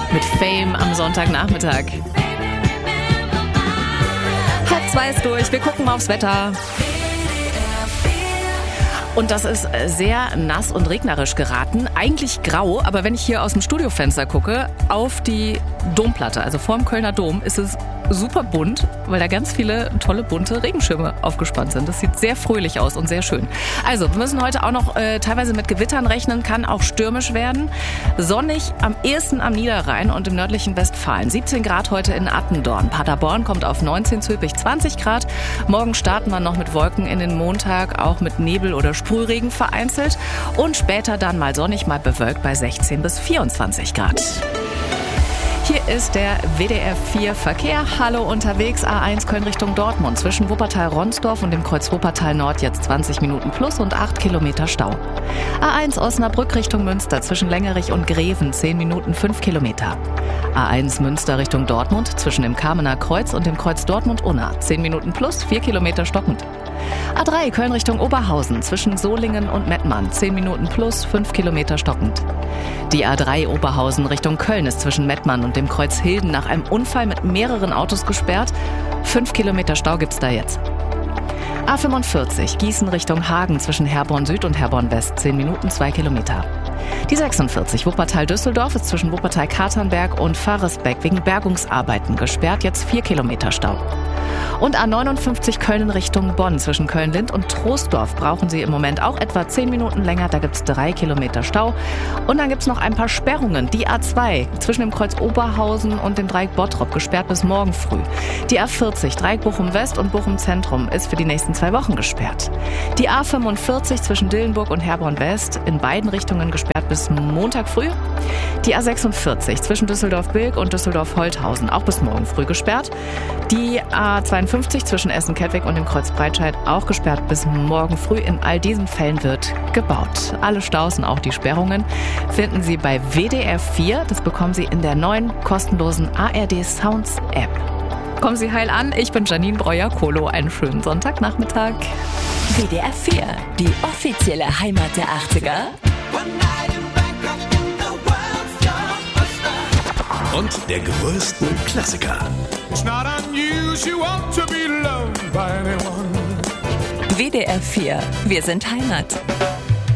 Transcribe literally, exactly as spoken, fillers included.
mit Fame am Sonntagnachmittag. Halb zwei ist durch, wir gucken mal aufs Wetter. Und das ist sehr nass und regnerisch geraten. Eigentlich grau, aber wenn ich hier aus dem Studiofenster gucke, auf die Domplatte, also vorm Kölner Dom, ist es super bunt, weil da ganz viele tolle bunte Regenschirme aufgespannt sind. Das sieht sehr fröhlich aus und sehr schön. Also, wir müssen heute auch noch äh, teilweise mit Gewittern rechnen, kann auch stürmisch werden. Sonnig am ehesten am Niederrhein und im nördlichen Westfalen. siebzehn Grad heute in Attendorn. Paderborn kommt auf neunzehn, Zülpich zwanzig Grad. Morgen starten wir noch mit Wolken in den Montag, auch mit Nebel oder Sprühregen vereinzelt. Und später dann mal sonnig, mal bewölkt bei sechzehn bis vierundzwanzig Grad. Hier ist der W D R vier Verkehr. Hallo unterwegs, A eins Köln Richtung Dortmund. Zwischen Wuppertal-Ronsdorf und dem Kreuz Wuppertal Nord jetzt zwanzig Minuten plus und acht Kilometer Stau. A eins Osnabrück Richtung Münster zwischen Längerich und Greven zehn Minuten fünf Kilometer. A eins Münster Richtung Dortmund zwischen dem Kamener Kreuz und dem Kreuz Dortmund-Unna zehn Minuten plus vier Kilometer stockend. A drei Köln Richtung Oberhausen zwischen Solingen und Mettmann zehn Minuten plus fünf Kilometer stockend. Die A drei Oberhausen Richtung Köln ist zwischen Mettmann und dem Kreuz Hilden nach einem Unfall mit mehreren Autos gesperrt. fünf Kilometer Stau gibt's da jetzt. A fünfundvierzig Gießen Richtung Hagen zwischen Herborn Süd und Herborn West zehn Minuten zwei Kilometer. Die sechsundvierzig Wuppertal-Düsseldorf ist zwischen Wuppertal-Katernberg und Fahresbeck wegen Bergungsarbeiten gesperrt, jetzt vier Kilometer Stau. Und A neunundfünfzig Köln in Richtung Bonn zwischen Köln-Lind und Troisdorf brauchen Sie im Moment auch etwa zehn Minuten länger, da gibt's drei Kilometer Stau. Und dann gibt's noch ein paar Sperrungen. Die A zwei zwischen dem Kreuz Oberhausen und dem Dreieck Bottrop gesperrt bis morgen früh. Die A vierzig Dreieck Bochum West und Bochum Zentrum ist für die nächsten zwei Wochen gesperrt. Die A fünfundvierzig zwischen Dillenburg und Herborn West in beiden Richtungen gesperrt bis Montag früh. Die A sechsundvierzig zwischen Düsseldorf-Bilk und Düsseldorf-Holthausen auch bis morgen früh gesperrt. Die A zweiundfünfzig zwischen Essen-Kettwig und dem Kreuz Breitscheid auch gesperrt bis morgen früh. In all diesen Fällen wird gebaut. Alle Staus und auch die Sperrungen finden Sie bei W D R vier. Das bekommen Sie in der neuen kostenlosen A R D Sounds App. Kommen Sie heil an. Ich bin Janine Breuer-Kolo. Einen schönen Sonntagnachmittag. W D R vier, die offizielle Heimat der achtziger. Und der größten Klassiker. W D R vier, wir sind Heimat.